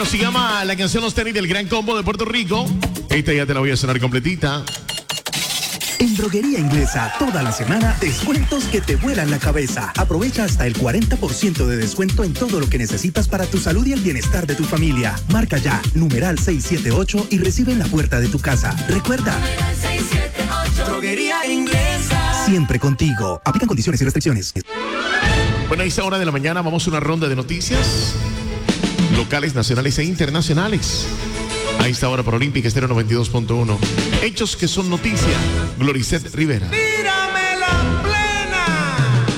Bueno, se llama la canción Los Tenis del Gran Combo de Puerto Rico. Esta ya te la voy a sonar completita. En Droguería Inglesa, toda la semana, descuentos que te vuelan la cabeza. Aprovecha hasta el 40% de descuento en todo lo que necesitas para tu salud y el bienestar de tu familia. Marca ya, numeral 678 y recibe en la puerta de tu casa. Recuerda, 678. Droguería Inglesa. Siempre contigo. Aplican condiciones y restricciones. Bueno, a esta hora de la mañana vamos a una ronda de noticias locales, nacionales e internacionales. A esta hora por Olímpica Estéreo 92.1. Hechos que son noticia. Gloricet Rivera. ¡Tírame la plena!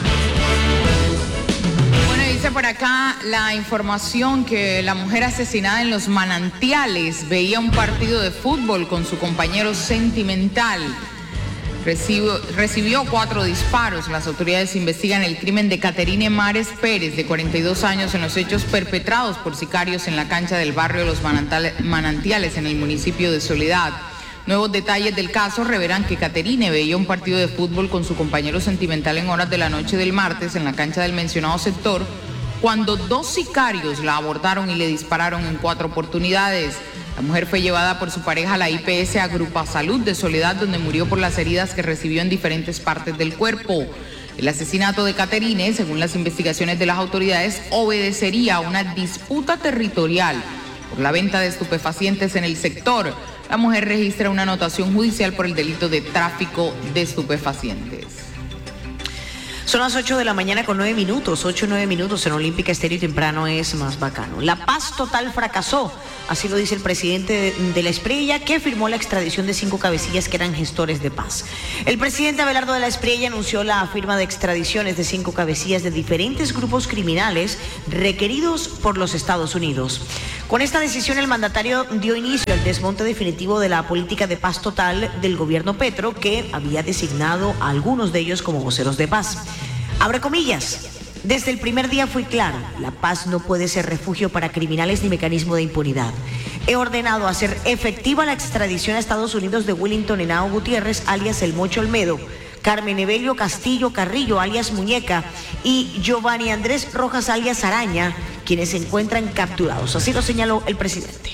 Bueno, dice por acá la información que la mujer asesinada en Los Manantiales veía un partido de fútbol con su compañero sentimental. Recibió 4 disparos. Las autoridades investigan el crimen de Caterine Mares Pérez, de 42 años, en los hechos perpetrados por sicarios en la cancha del barrio de Los Manantiales, en el municipio de Soledad. Nuevos detalles del caso revelan que Caterine veía un partido de fútbol con su compañero sentimental en horas de la noche del martes en la cancha del mencionado sector, cuando 2 sicarios la abordaron y le dispararon en 4 oportunidades. La mujer fue llevada por su pareja a la IPS Agrupasalud de Soledad, donde murió por las heridas que recibió en diferentes partes del cuerpo. El asesinato de Caterine, según las investigaciones de las autoridades, obedecería a una disputa territorial por la venta de estupefacientes en el sector. La mujer registra una anotación judicial por el delito de tráfico de estupefacientes. Son las 8 de la mañana con 9 minutos, 8 o 9 minutos en Olímpica Estéreo y temprano es más bacano. La paz total fracasó, así lo dice el presidente de la Espriella, que firmó la extradición de 5 cabecillas que eran gestores de paz. El presidente Abelardo de la Espriella anunció la firma de extradiciones de 5 cabecillas de diferentes grupos criminales requeridos por los Estados Unidos. Con esta decisión, el mandatario dio inicio al desmonte definitivo de la política de paz total del gobierno Petro, que había designado a algunos de ellos como voceros de paz. Abre comillas. Desde el primer día fui claro, la paz no puede ser refugio para criminales ni mecanismo de impunidad. He ordenado hacer efectiva la extradición a Estados Unidos de Willington Henao Gutiérrez, alias El Mocho Olmedo, Carmen Evelio Castillo Carrillo, alias Muñeca, y Giovanni Andrés Rojas, alias Araña, quienes se encuentran capturados. Así lo señaló el presidente.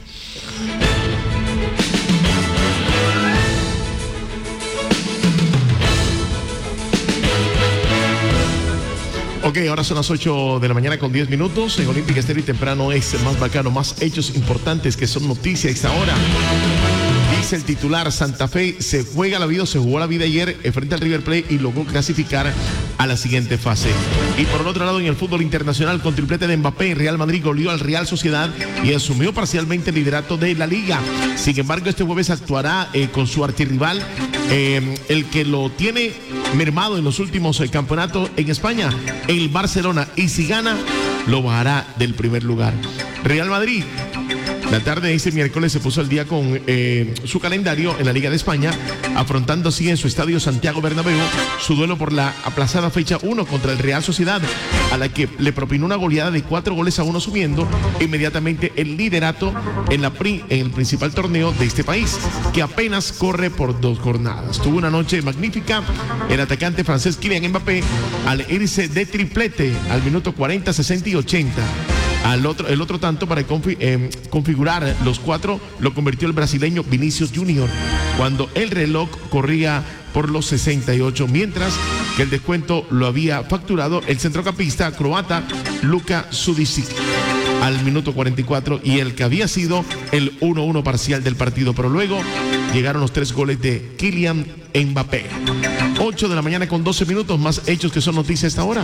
Ok, ahora son las 8 de la mañana con 10 minutos. En Olímpica Estéreo y temprano es más bacano, más hechos importantes que son noticias a esta hora. Dice el titular, Santa Fe se jugó la vida ayer frente al River Plate y logró clasificar a la siguiente fase. Y por el otro lado, en el fútbol internacional, con triplete de Mbappé, Real Madrid goleó al Real Sociedad y asumió parcialmente el liderato de la Liga. Sin embargo, este jueves actuará con su archirrival, el que lo tiene mermado en los últimos campeonatos en España, el Barcelona, y si gana, lo bajará del primer lugar. Real Madrid, la tarde de este miércoles se puso al día con su calendario en la Liga de España, afrontando así en su estadio Santiago Bernabéu su duelo por la aplazada fecha 1 contra el Real Sociedad, a la que le propinó una goleada de 4-1, subiendo inmediatamente el liderato en el principal torneo de este país, que apenas corre por 2 jornadas. Tuvo una noche magnífica el atacante francés Kylian Mbappé al irse de triplete al minuto 40, 60 y 80. El otro tanto para configurar los 4 lo convirtió el brasileño Vinicius Junior cuando el reloj corría por los 68, mientras que el descuento lo había facturado el centrocampista croata Luka Sudicic al minuto 44, y el que había sido el 1-1 parcial del partido, pero luego llegaron los 3 goles de Kylian Mbappé. 8 de la mañana con 12 minutos, más hechos que son noticias a esta hora.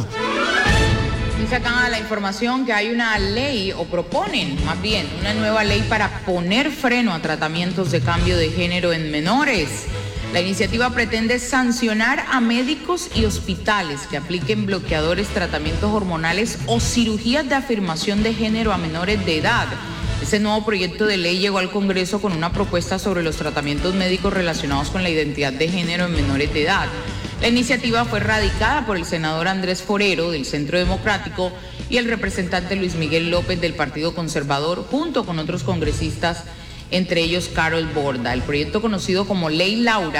Dice acá la información que hay una ley, o proponen más bien, una nueva ley para poner freno a tratamientos de cambio de género en menores. La iniciativa pretende sancionar a médicos y hospitales que apliquen bloqueadores, tratamientos hormonales o cirugías de afirmación de género a menores de edad. Este nuevo proyecto de ley llegó al Congreso con una propuesta sobre los tratamientos médicos relacionados con la identidad de género en menores de edad. La iniciativa fue radicada por el senador Andrés Forero del Centro Democrático y el representante Luis Miguel López del Partido Conservador, junto con otros congresistas, entre ellos Carol Borda. El proyecto, conocido como Ley Laura,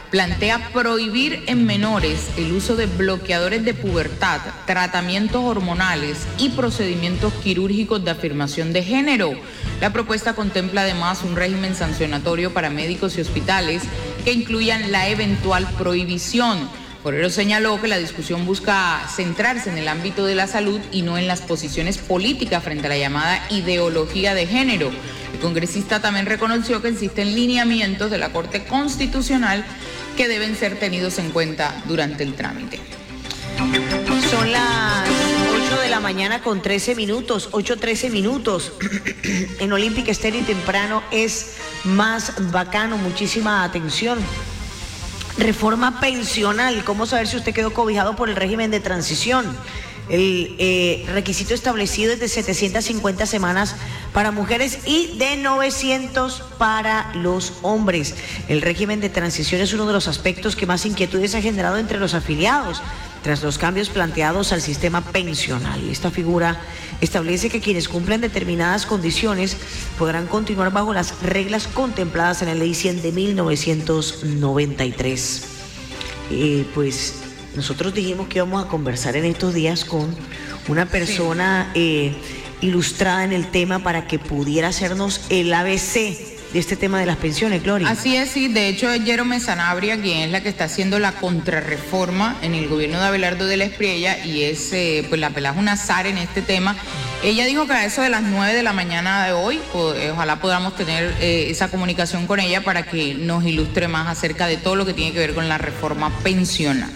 plantea prohibir en menores el uso de bloqueadores de pubertad, tratamientos hormonales y procedimientos quirúrgicos de afirmación de género. La propuesta contempla además un régimen sancionatorio para médicos y hospitales que incluyan la eventual prohibición. Por ello señaló que la discusión busca centrarse en el ámbito de la salud y no en las posiciones políticas frente a la llamada ideología de género. El congresista también reconoció que existen lineamientos de la Corte Constitucional que deben ser tenidos en cuenta durante el trámite. Son las 8 de la mañana con 13 minutos, 8:13 minutos. En Olímpica Estéreo y temprano es más bacano, muchísima atención. Reforma pensional, ¿cómo saber si usted quedó cobijado por el régimen de transición? El requisito establecido es de 750 semanas para mujeres y de 900 para los hombres. El régimen de transición es uno de los aspectos que más inquietudes ha generado entre los afiliados tras los cambios planteados al sistema pensional. Esta figura establece que quienes cumplen determinadas condiciones podrán continuar bajo las reglas contempladas en la Ley 100 de 1993. Pues nosotros dijimos que íbamos a conversar en estos días con una persona ilustrada en el tema para que pudiera hacernos el ABC de este tema de las pensiones, Gloria. Así es, sí. De hecho, es Jerome Sanabria quien es la que está haciendo la contrarreforma en el gobierno de Abelardo de la Espriella y es, pues la pelada es una zar en este tema. Ella dijo que a eso de las 9 de la mañana de hoy, pues, ojalá podamos tener esa comunicación con ella para que nos ilustre más acerca de todo lo que tiene que ver con la reforma pensional.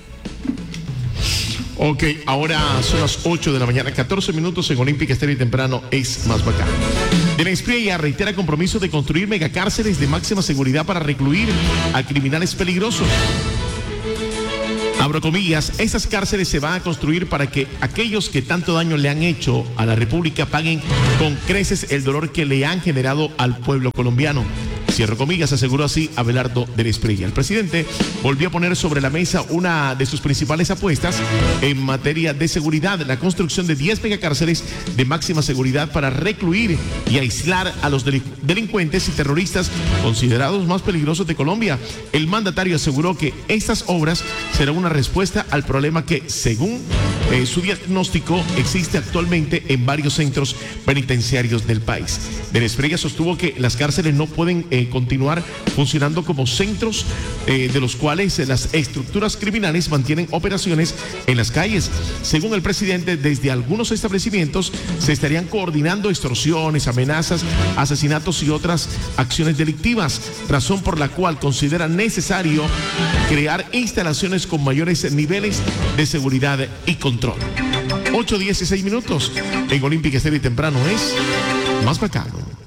Ok, ahora son las 8 de la mañana, 14 minutos en Olímpica Estéreo y temprano es más bacano. De la Espriella reitera compromiso de construir megacárceles de máxima seguridad para recluir a criminales peligrosos. Abro comillas, esas cárceles se van a construir para que aquellos que tanto daño le han hecho a la República paguen con creces el dolor que le han generado al pueblo colombiano. Cierro comillas, aseguró así Abelardo de la Espriella. El presidente volvió a poner sobre la mesa una de sus principales apuestas en materia de seguridad, la construcción de 10 megacárceles de máxima seguridad para recluir y aislar a los delincuentes y terroristas considerados más peligrosos de Colombia. El mandatario aseguró que estas obras serán una respuesta al problema que, según su diagnóstico, existe actualmente en varios centros penitenciarios del país. De la Espriella sostuvo que las cárceles no pueden continuar funcionando como centros de los cuales las estructuras criminales mantienen operaciones en las calles. Según el presidente, desde algunos establecimientos se estarían coordinando extorsiones, amenazas, asesinatos y otras acciones delictivas, razón por la cual considera necesario crear instalaciones con mayores niveles de seguridad y control. 8:16 minutos en Olímpica Estéreo y temprano es más bacano.